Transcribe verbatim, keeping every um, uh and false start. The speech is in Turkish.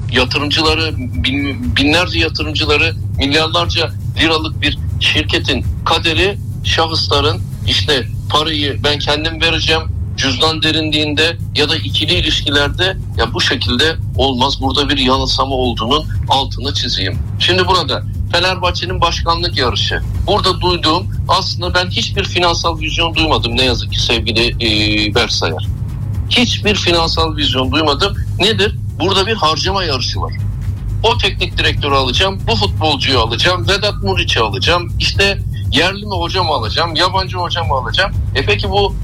yatırımcıları, bin, binlerce yatırımcıları, milyarlarca liralık bir şirketin kaderi şahısların işte parayı ben kendim vereceğim cüzdan derinliğinde ya da ikili ilişkilerde, ya bu şekilde olmaz. Burada bir yanılsama olduğunun altını çizeyim. Şimdi burada Fenerbahçe'nin başkanlık yarışı. Burada duyduğum, aslında ben hiçbir finansal vizyon duymadım ne yazık ki sevgili e, Bersayar. Hiçbir finansal vizyon duymadım. Nedir? Burada bir harcama yarışı var. O teknik direktörü alacağım, bu futbolcuyu alacağım, Vedat Muriç'i alacağım, işte yerli mi hocam alacağım, yabancı hocam alacağım. E peki bu